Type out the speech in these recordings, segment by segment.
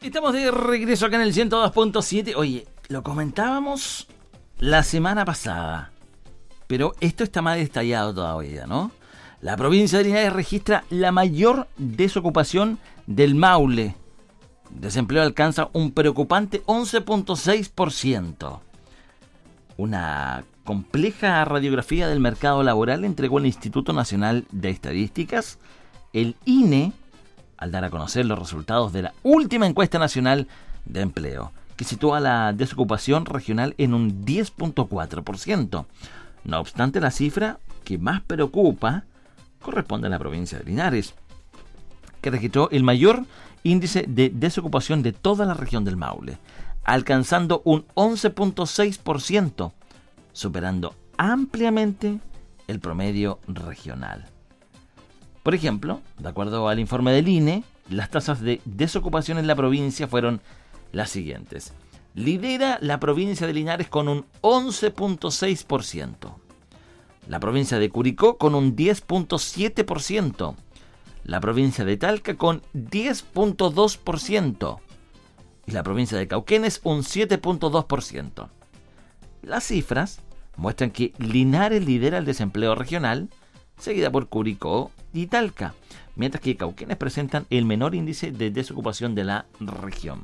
Estamos de regreso acá en el 102.7. Oye, lo comentábamos la semana pasada, pero esto está más detallado todavía, ¿no? La provincia de Linares registra la mayor desocupación del Maule. El desempleo alcanza un preocupante 11.6%. Una compleja radiografía del mercado laboral entregó el Instituto Nacional de Estadísticas, el INE, al dar a conocer los resultados de la última encuesta nacional de empleo, que sitúa la desocupación regional en un 10.4%. No obstante, la cifra que más preocupa corresponde a la provincia de Linares, que registró el mayor índice de desocupación de toda la región del Maule, alcanzando un 11.6%, superando ampliamente el promedio regional. Por ejemplo, de acuerdo al informe del INE, las tasas de desocupación en la provincia fueron las siguientes. Lidera la provincia de Linares con un 11.6%. La provincia de Curicó con un 10.7%. La provincia de Talca con 10.2%. Y la provincia de Cauquenes un 7.2%. Las cifras muestran que Linares lidera el desempleo regional, seguida por Curicó y Talca, mientras que Cauquenes presentan el menor índice de desocupación de la región.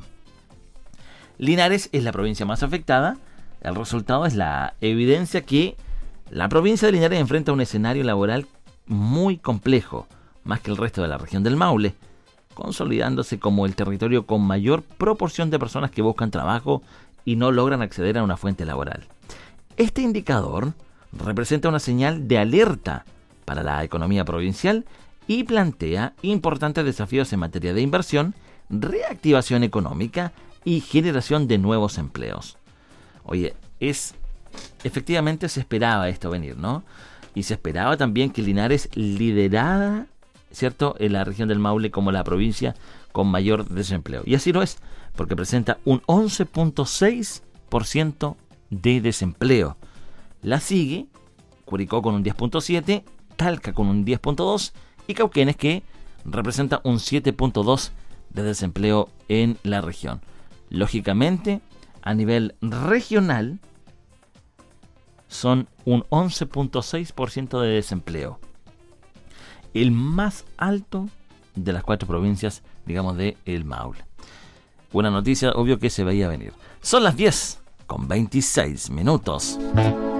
Linares es la provincia más afectada. El resultado es la evidencia que la provincia de Linares enfrenta un escenario laboral muy complejo, más que el resto de la región del Maule, consolidándose como el territorio con mayor proporción de personas que buscan trabajo y no logran acceder a una fuente laboral. Este indicador representa una señal de alerta para la economía provincial y plantea importantes desafíos en materia de inversión, reactivación económica y generación de nuevos empleos. Oye, efectivamente se esperaba esto venir, ¿no? Y se esperaba también que Linares liderara, ¿cierto?, en la región del Maule como la provincia con mayor desempleo. Y así lo es, porque presenta un 11.6% de desempleo. La sigue Curicó con un 10.7%, Talca con un 10.2% y Cauquenes, que representa un 7.2% de desempleo en la región. Lógicamente, a nivel regional, son un 11.6% de desempleo. El más alto de las 4 provincias, digamos, de el Maule. Una noticia, obvio, que se veía venir. Son las 10:26.